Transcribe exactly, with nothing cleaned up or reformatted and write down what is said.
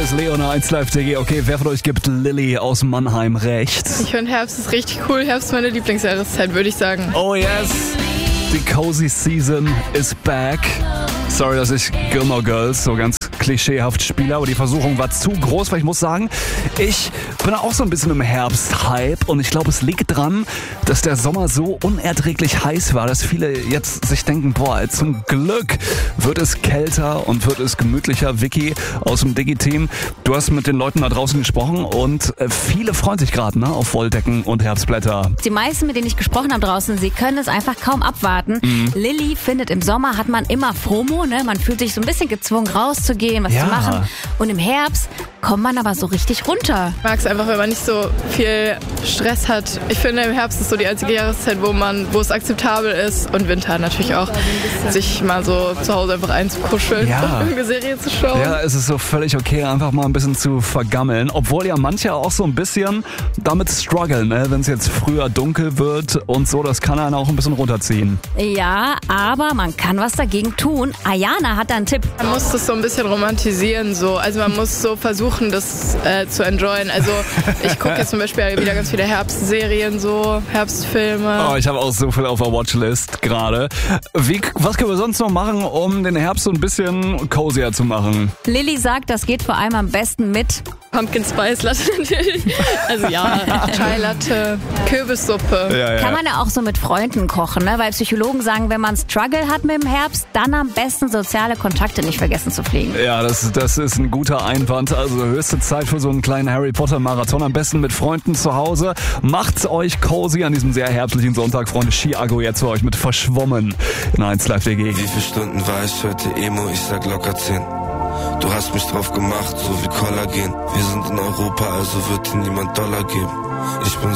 Hier ist Leon eins Live T G. Okay, wer von euch gibt Lilly aus Mannheim recht? Ich finde Herbst ist richtig cool. Herbst ist meine Lieblingsjahreszeit, würde ich sagen. Oh yes, die Cozy Season is back. Sorry, dass ich Gilmore Girls so ganz klischeehaft spiele, aber die Versuchung war zu groß, weil ich muss sagen, ich bin auch so ein bisschen im Herbst-Hype und ich glaube, es liegt dran, dass der Sommer so unerträglich heiß war, dass viele jetzt sich denken, boah, zum Glück wird es kälter und wird es gemütlicher. Vicky aus dem Digi-Team, du hast mit den Leuten da draußen gesprochen und viele freuen sich gerade ne, auf Wolldecken und Herbstblätter. Die meisten, mit denen ich gesprochen habe draußen, sie können es einfach kaum abwarten. Mhm. Lilly findet, im Sommer hat man immer FOMO, ne? Man fühlt sich so ein bisschen gezwungen rauszugehen, was ja. zu machen. Und im Herbst kommt man aber so richtig runter. Ich mag es einfach, wenn man nicht so viel Stress hat. Ich finde, im Herbst ist so die einzige Jahreszeit, wo man, wo es akzeptabel ist und Winter natürlich auch, sich mal so zu Hause einfach einzukuscheln ja. und irgendeine Serie zu schauen. Ja, es ist so völlig okay, einfach mal ein bisschen zu vergammeln. Obwohl ja manche auch so ein bisschen damit strugglen, ne? Wenn es jetzt früher dunkel wird und so, das kann einen auch ein bisschen runterziehen. Ja, aber man kann was dagegen tun. Ayana hat da einen Tipp. Man muss das so ein bisschen romantisieren, so. Also man muss so versuchen, das äh, zu enjoyen. Also ich gucke jetzt zum Beispiel wieder ganz viele Herbstserien, so Herbstfilme. Oh, ich habe auch so viel auf der Watchlist gerade. Wie, was können wir sonst noch machen, um den Herbst so ein bisschen cozier zu machen? Lilly sagt, das geht vor allem am besten mit Pumpkin Spice Latte natürlich. Also ja, Chai Latte, Kürbissuppe. Ja, ja. Kann man ja auch so mit Freunden kochen, ne? Weil Psychologen sagen, wenn man Struggle hat mit dem Herbst, dann am besten soziale Kontakte nicht vergessen zu pflegen. Ja, das, das ist ein guter Einwand. Also höchste Zeit für so einen kleinen Harry Potter Marathon. Am besten mit Freunden zu Hause. Macht's euch cozy an diesem sehr herbstlichen Sonntag. Freunde, Chiago jetzt für euch mit Verschwommen in eins Live D G. Wie viele Stunden war ich heute Emo? Ich sag locker zehn. Du hast mich drauf gemacht, so wie Kollagen. Wir sind in Europa, also wird dir niemand Dollar geben. Ich bin